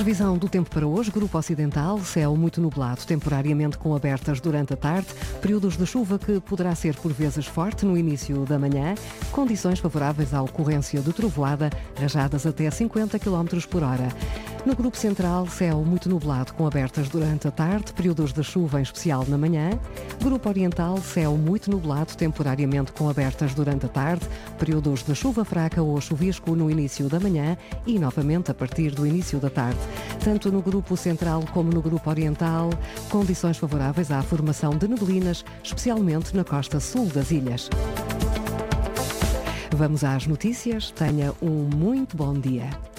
Previsão do tempo para hoje, Grupo Ocidental, céu muito nublado, temporariamente com abertas durante a tarde, períodos de chuva que poderá ser por vezes forte no início da manhã, condições favoráveis à ocorrência de trovoada, rajadas até 50 km por hora. No Grupo Central, céu muito nublado com abertas durante a tarde, períodos de chuva em especial na manhã. Grupo Oriental, céu muito nublado, temporariamente com abertas durante a tarde, períodos de chuva fraca ou chuvisco no início da manhã e novamente a partir do início da tarde. Tanto no Grupo Central como no Grupo Oriental, condições favoráveis à formação de neblinas, especialmente na costa sul das ilhas. Vamos às notícias. Tenha um muito bom dia.